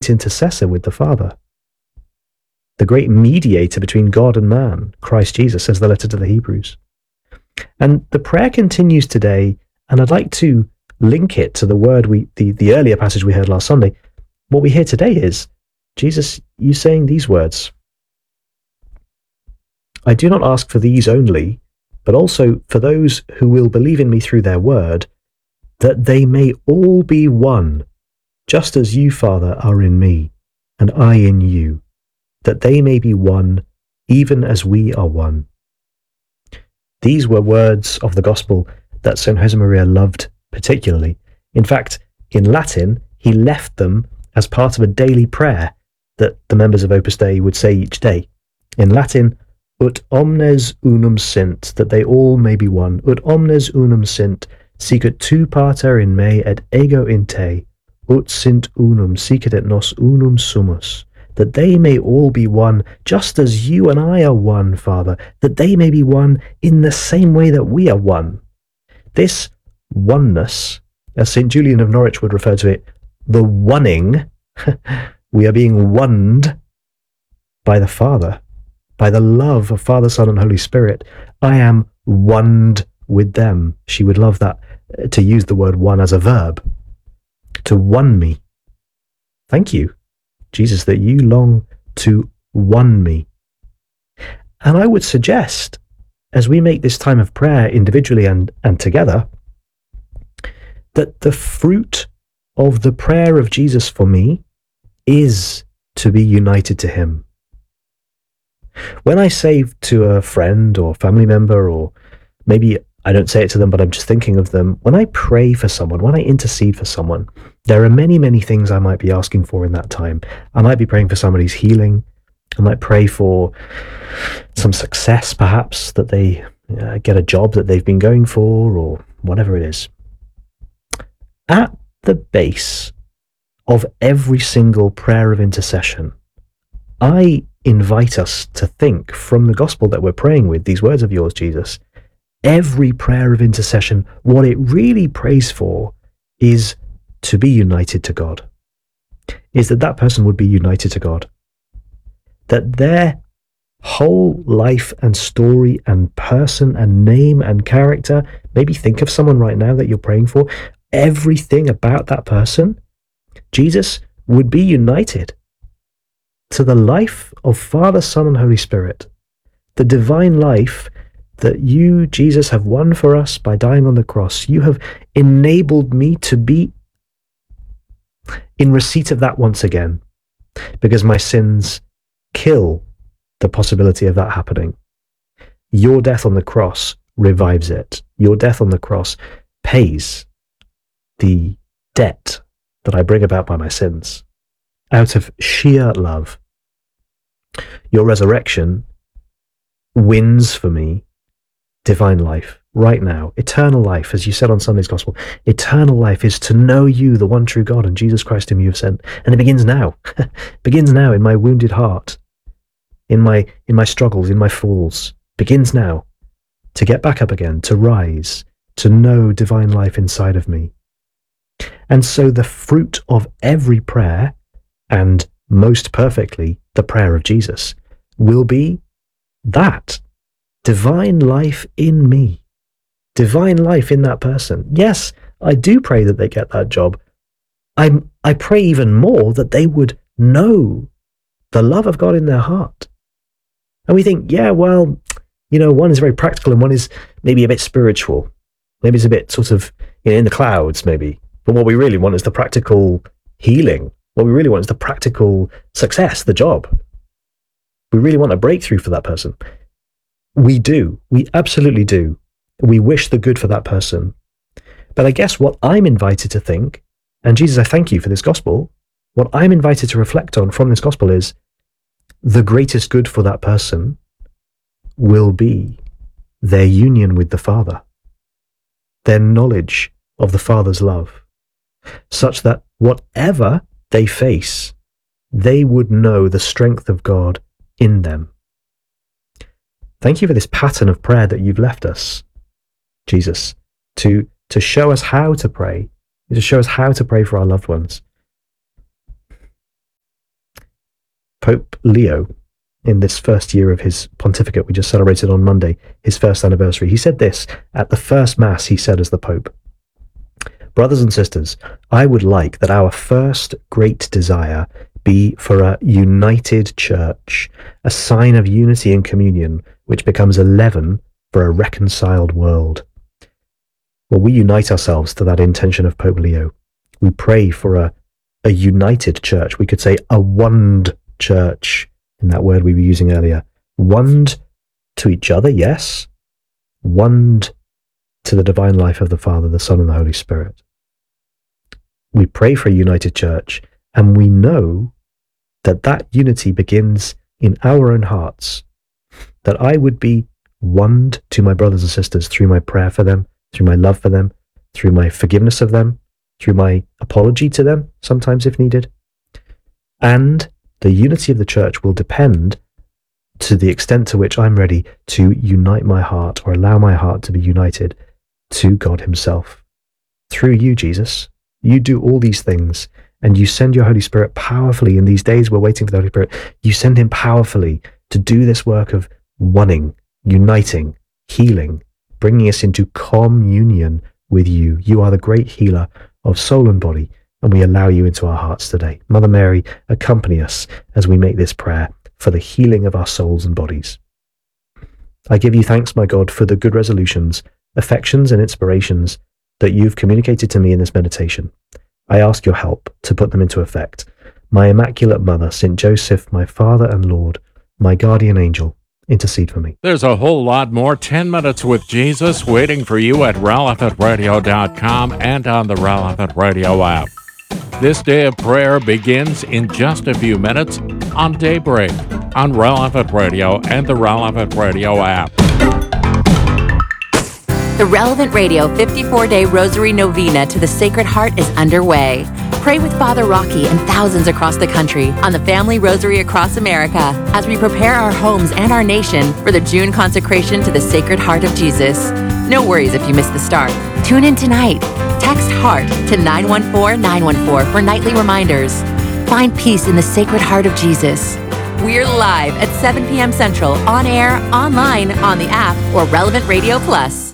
great intercessor with the Father, the great mediator between God and man, Christ Jesus, says the letter to the Hebrews. And the prayer continues today, and I'd like to link it to the word the earlier passage we heard last Sunday. What we hear today is Jesus, you saying these words, I do not ask for these only, but also for those who will believe in me through their word, that they may all be one, just as you, Father, are in me, and I in you, that they may be one, even as we are one. These were words of the gospel that St. Josemaria loved particularly. In fact, in Latin, he left them as part of a daily prayer that the members of Opus Dei would say each day. In Latin, ut omnes unum sint, that they all may be one. Ut omnes unum sint, sicut tu pater in me et ego in te, ut sint unum, sicut et nos unum sumus. That they may all be one, just as you and I are one, Father, that they may be one in the same way that we are one. This oneness, as St. Julian of Norwich would refer to it, the oneing, we are being oned by the Father, by the love of Father, Son, and Holy Spirit. I am oned with them. She would love that, to use the word one as a verb, to one me. Thank you, Jesus, that you long to one me. And I would suggest, as we make this time of prayer individually and together, that the fruit of the prayer of Jesus for me is to be united to him. When I say to a friend or family member, or maybe I don't say it to them, but I'm just thinking of them, when I pray for someone, when I intercede for someone, there are many, many things I might be asking for in that time. I might be praying for somebody's healing. I might pray for some success, perhaps, that they get a job that they've been going for, or whatever it is. At the base of every single prayer of intercession, I invite us to think from the gospel that we're praying with, these words of yours, Jesus, every prayer of intercession, what it really prays for is to be united to God, is that person would be united to God, that their whole life and story and person and name and character, maybe think of someone right now that you're praying for, everything about that person, Jesus, would be united to the life of Father, Son, and Holy Spirit, the divine life that you, Jesus, have won for us by dying on the cross. You have enabled me to be in receipt of that once again, because my sins kill the possibility of that happening. Your death on the cross revives it. Your death on the cross pays the debt that I bring about by my sins out of sheer love. Your resurrection wins for me divine life right now, eternal life, as you said on Sunday's Gospel. Eternal life is to know you, the one true God, and Jesus Christ whom you have sent. And it begins now. It begins now in my wounded heart, in my struggles, in my falls. Begins now to get back up again, to rise, to know divine life inside of me. And so the fruit of every prayer, and most perfectly the prayer of Jesus, will be that divine life in me, divine life in that person. Yes, I do pray that they get that job. I pray even more that they would know the love of God in their heart. And we think, yeah, well, one is very practical and one is maybe a bit spiritual. Maybe it's a bit sort of in the clouds, maybe. But what we really want is the practical healing. What we really want is the practical success, the job. We really want a breakthrough for that person. We do. We absolutely do. We wish the good for that person. But I guess what I'm invited to think, and Jesus, I thank you for this gospel, what I'm invited to reflect on from this gospel is the greatest good for that person will be their union with the Father, their knowledge of the Father's love, such that whatever they face, they would know the strength of God in them. Thank you for this pattern of prayer that you've left us, Jesus, to show us how to pray, to show us how to pray for our loved ones. Pope Leo, in this first year of his pontificate, we just celebrated on Monday, his first anniversary, he said this at the first Mass. He said as the Pope, "Brothers and sisters, I would like that our first great desire be for a united church, a sign of unity and communion, which becomes a leaven for a reconciled world." Well, we unite ourselves to that intention of Pope Leo. We pray for a united church. We could say a one church, in that word we were using earlier. One to each other, yes. One to the divine life of the Father, the Son, and the Holy Spirit. We pray for a united church, and we know that that unity begins in our own hearts, that I would be one to my brothers and sisters through my prayer for them, through my love for them, through my forgiveness of them, through my apology to them, sometimes if needed. And the unity of the church will depend to the extent to which I'm ready to unite my heart, or allow my heart to be united to God himself. Through you, Jesus, you do all these things, and you send your Holy Spirit powerfully. In these days we're waiting for the Holy Spirit. You send him powerfully to do this work of one-ing, uniting, healing, bringing us into communion with you. You are the great healer of soul and body, and we allow you into our hearts today. Mother Mary, accompany us as we make this prayer for the healing of our souls and bodies. I give you thanks, my God, for the good resolutions, affections, and inspirations that you've communicated to me in this meditation. I ask your help to put them into effect. My Immaculate Mother, St. Joseph, my Father and Lord, my guardian angel, intercede for me. There's a whole lot more 10 Minutes with Jesus waiting for you at relevantradio.com and on the Relevant Radio app. This day of prayer begins in just a few minutes on Daybreak on Relevant Radio and the Relevant Radio app. The Relevant Radio 54-Day Rosary Novena to the Sacred Heart is underway. Pray with Father Rocky and thousands across the country on the Family Rosary Across America as we prepare our homes and our nation for the June consecration to the Sacred Heart of Jesus. No worries if you missed the start. Tune in tonight. Text HEART to 914-914 for nightly reminders. Find peace in the Sacred Heart of Jesus. We're live at 7 p.m. Central, on air, online, on the app, or Relevant Radio Plus.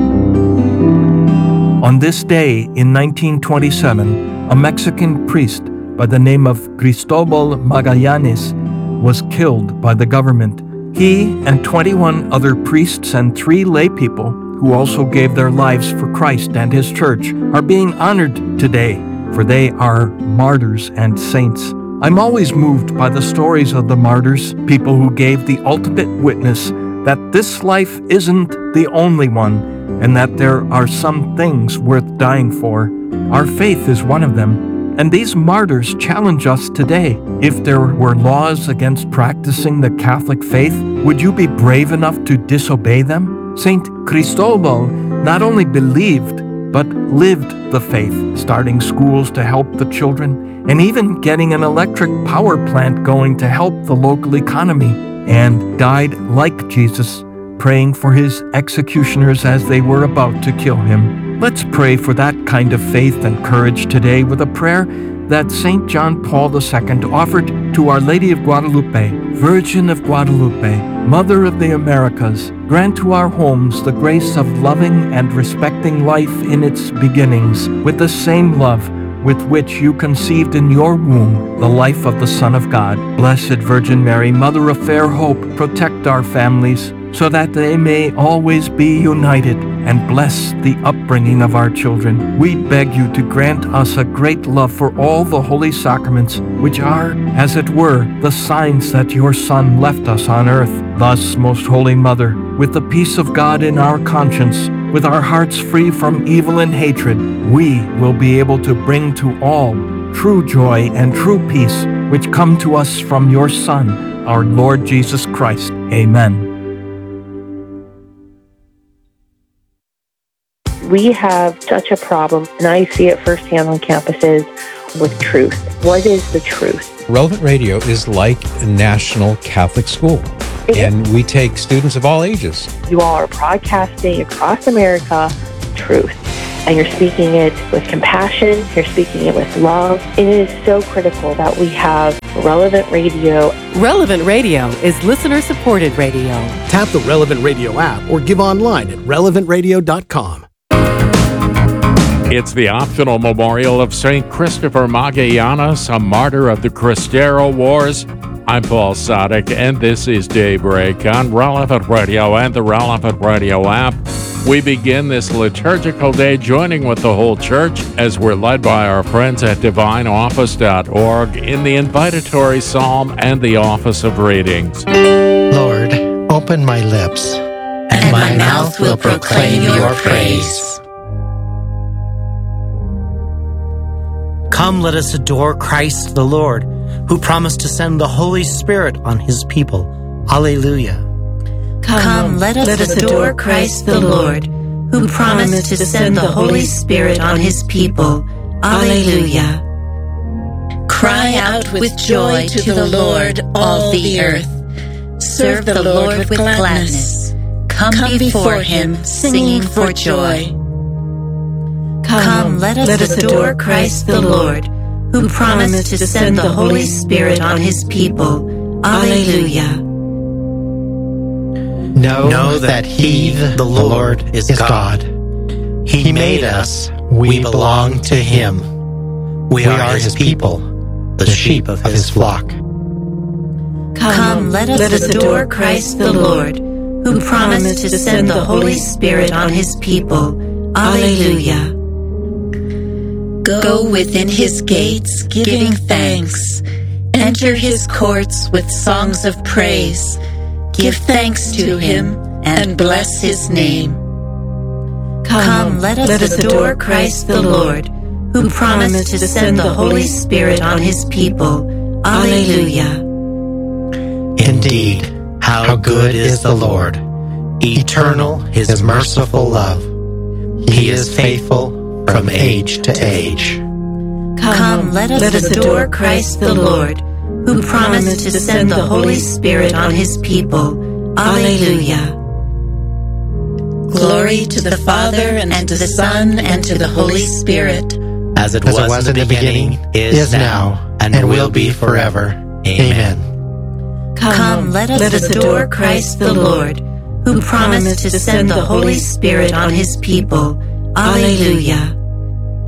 On this day in 1927, a Mexican priest by the name of Cristobal Magallanes was killed by the government. He and 21 other priests and 3 lay people who also gave their lives for Christ and his church are being honored today, for they are martyrs and saints. I'm always moved by the stories of the martyrs, people who gave the ultimate witness that this life isn't the only one, and that there are some things worth dying for. Our faith is one of them, and these martyrs challenge us today. If there were laws against practicing the Catholic faith, would you be brave enough to disobey them? Saint Cristobal not only believed, but lived the faith, starting schools to help the children, and even getting an electric power plant going to help the local economy, and died like Jesus, praying for his executioners as they were about to kill him. Let's pray for that kind of faith and courage today with a prayer that St. John Paul II offered to Our Lady of Guadalupe. Virgin of Guadalupe, Mother of the Americas, grant to our homes the grace of loving and respecting life in its beginnings with the same love with which you conceived in your womb the life of the Son of God. Blessed Virgin Mary, Mother of fair hope, protect our families so that they may always be united, and bless the upbringing of our children. We beg you to grant us a great love for all the holy sacraments, which are, as it were, the signs that your Son left us on earth. Thus, Most Holy Mother, with the peace of God in our conscience, with our hearts free from evil and hatred, we will be able to bring to all true joy and true peace, which come to us from your Son, our Lord Jesus Christ. Amen. We have such a problem, and I see it firsthand on campuses, with truth. What is the truth? Relevant Radio is like a national Catholic school, and we take students of all ages. You all are broadcasting across America truth, and you're speaking it with compassion, you're speaking it with love. It is so critical that we have Relevant Radio. Relevant Radio is listener-supported radio. Tap the Relevant Radio app or give online at relevantradio.com. It's the optional memorial of St. Christopher Magallanes, a martyr of the Cristero Wars. I'm Paul Sadek, and this is Daybreak on Relevant Radio and the Relevant Radio app. We begin this liturgical day joining with the whole church as we're led by our friends at divineoffice.org in the invitatory psalm and the office of readings. Lord, open my lips, and my mouth will proclaim your praise. Come, let us adore Christ the Lord, who promised to send the Holy Spirit on his people. Alleluia. Come, let us adore Christ the Lord, who promised to send the Holy Spirit on his people. Alleluia. Cry out with joy to the Lord, all the earth. Serve the Lord with gladness. Come before him, singing for joy. Come, let us adore Christ the Lord, who promised to send the Holy Spirit on his people. Alleluia. Know that he, the Lord, is God. He made us, we belong to him. We are his people, the sheep of his flock. Come, let us adore Christ the Lord, who promised to send the Holy Spirit on his people. Alleluia. Go within his gates, giving thanks. Enter his courts with songs of praise. Give thanks to him and bless his name. Come, let us adore Christ the Lord, who promised to send the Holy Spirit on his people. Alleluia. Indeed, how good is the Lord! Eternal his merciful love. He is faithful from age to age. Come, let us adore Christ the Lord, who promised to send the Holy Spirit on his people. Alleluia. Glory to the Father, and to the Son, and to the Holy Spirit. As it was in the beginning, is now, and will be forever. Amen. Come, let us adore Christ the Lord, who promised to send the Holy Spirit on his people. Alleluia.